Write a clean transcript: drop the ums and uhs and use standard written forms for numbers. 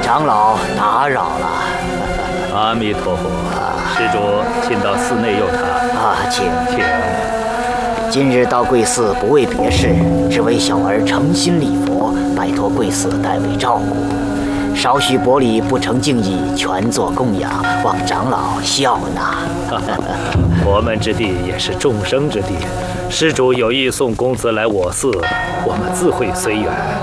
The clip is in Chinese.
长老打扰了。 阿弥陀佛，施主请到寺内用茶。 请。 请。 今日到贵寺不为别事，只为小儿诚心礼佛，拜托贵寺代为照顾。少许薄礼不成敬意，全作供养，望长老笑纳。 佛门之地也是众生之地，施主有意送公子来我寺，我们自会随缘。